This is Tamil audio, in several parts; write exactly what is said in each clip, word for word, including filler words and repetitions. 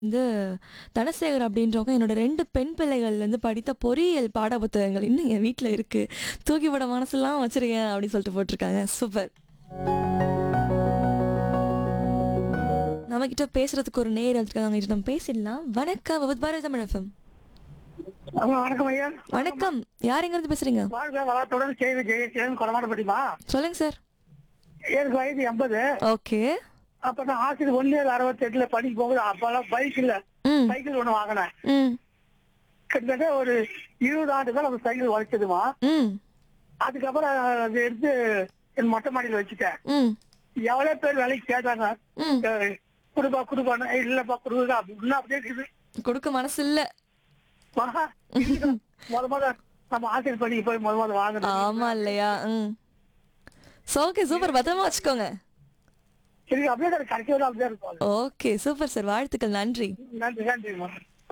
வந்து தனசேகர் அப்படின்றவங்க என்னோட ரெண்டு பெண் பிள்ளைகள் வந்து படித்த பொறியியல் பாட புத்தகங்கள் இன்னும் என் வீட்ல இருக்கு. தூக்கி போட மனசுலாம் வச்சிருக்கேன் அப்படின்னு சொல்லிட்டு போட்டிருக்காங்க. சூப்பர். நம்மகிட்ட பேசுறதுக்கு ஒரு நேயர் வந்துருக்காங்க. அவங்ககிட்ட நம்ம பேசிடலாம். வணக்கம் வித் பாரதி தமிழ் எஃப்எம். ஆமா, வணக்கம் ஐயா. வணக்கம். யார் எங்க இருந்து பேசுறீங்க? வாழ்க வளத்துடன் செய்தி ஜெயிச்சேன் கொடமாட்டப்பட்டிமா. சொல்லுங்க சார். எனக்கு வயது எண்பது. ஓகே. அப்ப நான் ஆசிரியர் ஒன்னு அறுபத்தி எட்டுல படிக்க போகுது. அப்பெல்லாம் பைக் இல்ல, ம் சைக்கிள் ஒண்ணு வாங்கினேன். ம் கிட்டத்தட்ட ஒரு இருபது ஆண்டுகள் அந்த சைக்கிள் உழைச்சதுமா. ம் அதுக்கப்புறம் அதை எடுத்து என் மொட்டை மாடியில வச்சுட்டேன். ம் எவ்வளவு பேர் வேலைக்கு கேட்டாங்க. ம் அஹ், குடுப்பா குடுப்பான்னு, இல்லப்பா குடுக்குதா அப்படின்னா அப்படியே இருக்குது. கொடுக்க மனசு இல்ல. மகா, இதுதான் முத முத நம்ம ஆசிரியர் பணிக்கு போய் முத முத வாங்கணும். ஆமா இல்லையா? ம் ஓகே சூப்பர். பத்திரமா வச்சுக்கோங்க. சரி, அப்படியே தான் கடைசி வரை அப்படியே இருக்கும். Okay super sir. வாழ்த்துக்கள். நன்றி. நன்றி நன்றிம்மா.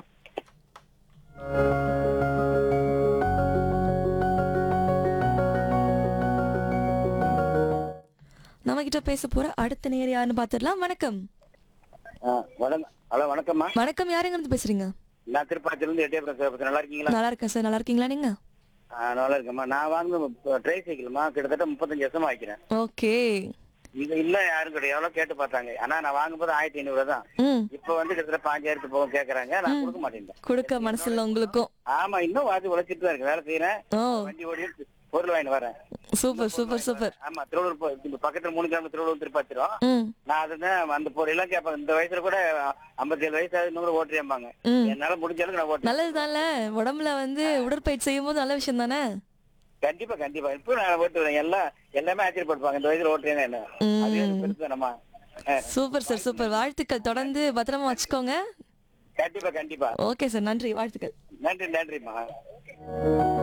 நம்ம கிட்ட பேச போற அடுத்த நேயர் யாருன்னு பாத்துடலாம். வணக்கம். ஆ, வணக்கம். ஹலோ, வணக்கம்மா. வணக்கம். யார் எங்க இருந்து பேசுறீங்க? நான் திருப்பாச்சியிலிருந்து எட்டயபுரம் சிவபக்தன். நல்லா இருக்கீங்களா? நல்லா இருக்கேன் சார். நல்லா இருக்கீங்களா நீங்க? ஆ, நல்லா இருக்கேம்மா. நான் வாங்கின ட்ரை சைக்கிள்மா கிட்டத்தட்ட முப்பத்தஞ்சு வருஷமா வைக்கிறேன். ஓகே. இது இல்ல யாரும் கிடையாது, எவ்வளவு கேட்டு பார்த்தாங்க. ஆனா நான் வாங்கும்போது ஆயிரத்தி ஐநூறு தான். ம் இப்ப வந்து கிட்டத்தட்ட பாஞ்சாயிரத்து போகும் கேக்குறாங்க. நான் கொடுக்க மாட்டேன். கொடுக்க மனசு இல்ல உங்களுக்கும். ஆமா, இன்னும் வாசி உழைச்சிட்டு தான் இருக்கு, வேலை செய்யறேன், ஓ வண்டி ஓடி பொருள் வாங்கிட்டு வரேன். Super super super. ஆமா, திருவள்ளூர் போ- இந்த பக்கத்துல மூணு கிலோமீட்டர் திருவள்ளூர் திருப்பாச்சிரும். ம் நான் அதுதான் அந்த பொருள் எல்லாம் கேட்பேன். இந்த வயசுல கூட ஐம்பத்தி ஏழு வயசு ஆகுது, இன்னும் கூட ஓட்டுறியாம்பாங்க. ம் என்னால முடிஞ்ச அளவுக்கு நான் ஓட்டுறேன். நல்லதுதான்ல. உடம்புல வந்து உடற்பயிற்சி செய்யும் போது நல்ல விஷயம் தானே. கண்டிப்பா கண்டிப்பா. இப்போ நான் ஓட்டுவேன். எல்லாம் எல்லாமே ஆச்சரியப்படுவாங்க, இந்த வயசுல ஓட்டுறேங்க என்ன. அது எனக்கு பெருசு தானம்மா. அஹ், சூப்பர் சார் சூப்பர். வாழ்த்துக்கள். தொடர்ந்து பத்திரமா வச்சுக்கோங்க. கண்டிப்பா கண்டிப்பா. Okay sir. நன்றி. வாழ்த்துக்கள். நன்றி நன்றிம்மா.